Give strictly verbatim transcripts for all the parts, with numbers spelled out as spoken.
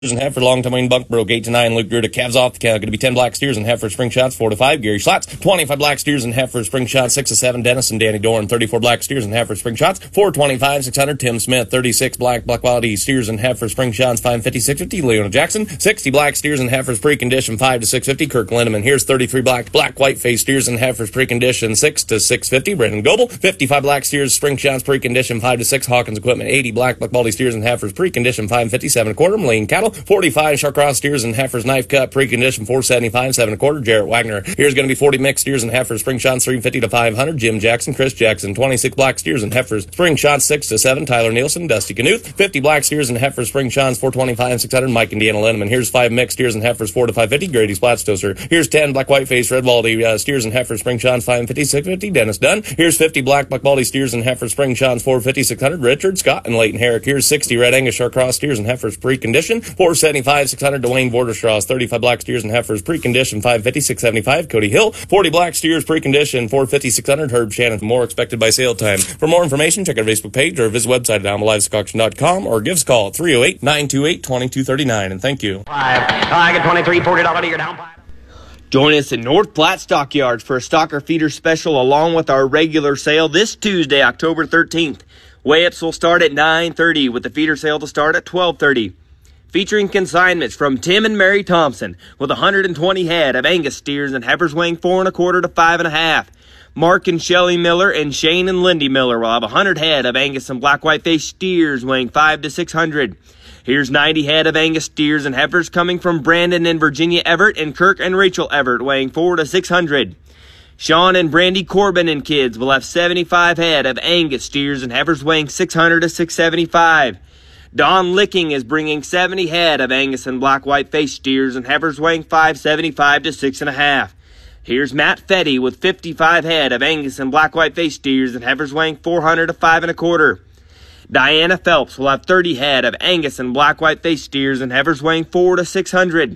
And heifer, long time buck broke eight to nine. Luke Drew to calves off the cow. Going to be ten black steers and heifer spring shots four to five. Gary Schlotz twenty-five black steers and heifer spring shots six to seven. Dennis and Danny Dorn thirty-four black steers and heifer spring shots four twenty-five six hundred. Tim Smith thirty-six black black quality steers and heifer spring shots five fifty six fifty. Leona Jackson sixty black steers and heifers pre-condition five to six fifty. Kirk Lindemann here's thirty-three black black white face steers and heifers pre-condition six to six fifty. Brendan Goebel fifty-five black steers spring shots pre-condition five to six. Hawkins Equipment eighty black black quality steers and heifers pre-condition five fifty-seven a quarter. Lean Cattle forty-five cross steers and heifers knife cut precondition four seventy-five seven a quarter. Jarrett Wagner here's going to be forty mixed steers and heifers spring shots three fifty to five hundred. Jim Jackson, Chris Jackson twenty-six black steers and heifers spring shots six to seven. Tyler Nielsen, Dusty Knuth fifty black steers and heifers spring shots four twenty-five six hundred. Mike and Deanna Lindemann here's five mixed steers and heifers four to five fifty. Grady Splatstoser here's ten black white face red Waldy uh, steers and heifers spring shots five fifty six fifty. Dennis Dunn here's fifty black black Waldy steers and heifers spring shots four fifty six hundred. Richard Scott and Leighton Herrick here's sixty red Angus Shark cross steers and heifers precondition four seventy-five six hundred. Dwayne Border Straws thirty-five black steers and heifers precondition five fifty six seventy-five. Cody Hill forty black steers precondition four fifty six hundred. Herb Shannon more expected by sale time. For more information, check our Facebook page or visit website at animal livestock auction dot com or give us a call at three oh eight nine two eight two two three nine. And thank you. Five. I get twenty-three forty dollars. You're down five. Join us in North Platte Stockyards for a stocker feeder special along with our regular sale this Tuesday, October thirteenth. Weigh-ups will start at nine thirty with the feeder sale to start at twelve thirty. Featuring consignments from Tim and Mary Thompson with one hundred twenty head of Angus steers and heifers weighing four and a quarter to five and a half. Mark and Shelley Miller and Shane and Lindy Miller will have one hundred head of Angus and black white face steers weighing five to six hundred. Here's ninety head of Angus steers and heifers coming from Brandon and Virginia Everett and Kirk and Rachel Everett weighing four to six hundred. Sean and Brandy Corbin and kids will have seventy-five head of Angus steers and heifers weighing six hundred to six seventy-five. Don Licking is bringing seventy head of Angus and black white face steers and heifers weighing five seventy-five to six and a half. Here's Matt Fetty with fifty-five head of Angus and black white face steers and heifers weighing four hundred to five and a quarter. Diana Phelps will have thirty head of Angus and black white face steers and heifers weighing four to six hundred.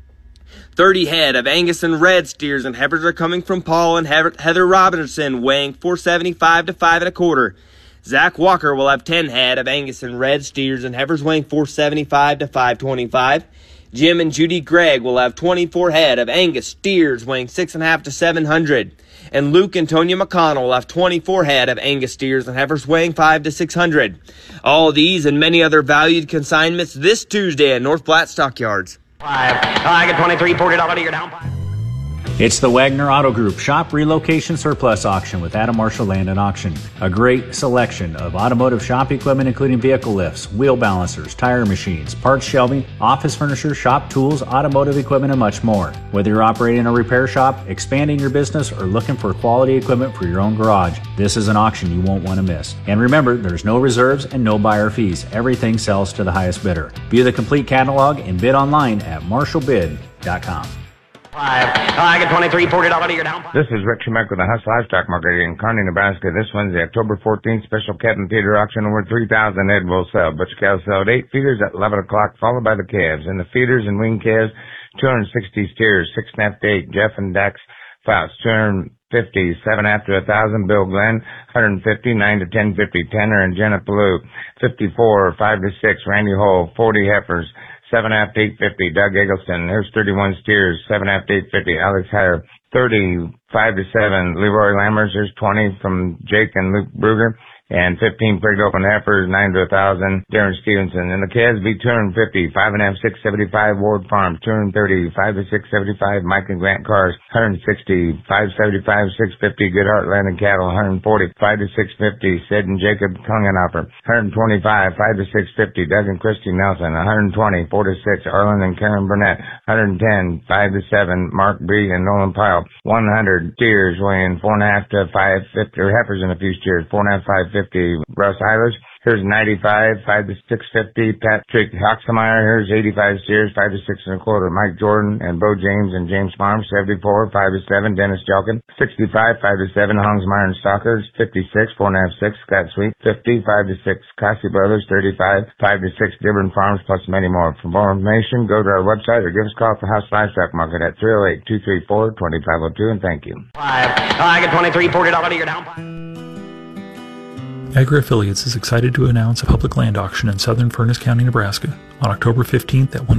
thirty head of Angus and red steers and heifers are coming from Paul and Heather Robinson weighing four seventy-five to five and a quarter. Zach Walker will have ten head of Angus and red steers and heifers weighing four seventy-five to five twenty-five. Jim and Judy Gregg will have twenty-four head of Angus steers weighing six and a half to seven hundred. And Luke and Tonya McConnell will have twenty-four head of Angus steers and heifers weighing five to six hundred. All these and many other valued consignments this Tuesday at North Platte Stockyards. Five. I get twenty-three forty dollars. You're down five. It's the Wagner Auto Group Shop Relocation Surplus Auction with Adam Marshall Land and Auction. A great selection of automotive shop equipment including vehicle lifts, wheel balancers, tire machines, parts shelving, office furniture, shop tools, automotive equipment, and much more. Whether you're operating a repair shop, expanding your business, or looking for quality equipment for your own garage, this is an auction you won't want to miss. And remember, there's no reserves and no buyer fees. Everything sells to the highest bidder. View the complete catalog and bid online at marshall bid dot com. Five. I get twenty-three forty dollars. You're down five. This is Rick Schmeck with the Huss Livestock Market in Kearney, Nebraska. This Wednesday, October fourteenth, special cat and feeder auction. Over three thousand head will sell. Butch cows sell at eight feeders at eleven o'clock, followed by the calves. And the feeders and wing calves, two hundred sixty steers, six and a half to eight. Jeff and Dax Fouts, two hundred fifty, seven after a thousand. Bill Glenn, one hundred fifty, nine to ten fifty. Tanner and Jenna Palou, fifty-four, five to six. Randy Hole, forty heifers, seven after eight fifty. Doug Eggleston, there's thirty-one steers, seven after eight fifty. Alex Heyer, thirty-five to seven. Leroy Lammers, there's twenty from Jake and Luke Bruger. And fifteen prigged open heifers, nine to a thousand. Darren Stevenson. And the calves be two hundred fifty, five and a half, six seventy-five. Ward Farm, two hundred thirty, five to six seventy-five. Mike and Grant Cars, one hundred sixty, five seventy-five, six fifty. Good Heart Land and Cattle, one hundred forty, five to six fifty. Sid and Jacob Kungenhopper, one hundred twenty-five, five to six fifty. Doug and Christy Nelson, one hundred twenty, four to six. Arlen and Karen Burnett, one hundred ten, five to seven. Mark Bree and Nolan Pyle, one hundred steers weighing four and a half to five fifty, or heifers in a few steers, four and a half, five fifty. Russ Eilers, here's ninety-five, five to six fifty. Patrick Hoxmeyer, here's eighty-five steers, five to six and a quarter. Mike Jordan and Bo James and James Farm, seventy-four, five to seven. Dennis Jelkin, sixty-five, five to seven. Hongsmeyer and Stalkers, fifty-six, four and a half, six. Scott Sweet, fifty, five to six. Cossey Brothers, thirty-five, five to six. Dibburn Farms, plus many more. For more information, go to our website or give us a call for House Livestock Market at three oh eight, two three four, two five oh two, and thank you. Five. I get twenty-three forty dollars. You're down five. Agri Affiliates is excited to announce a public land auction in southern Furness County, Nebraska on October fifteenth at one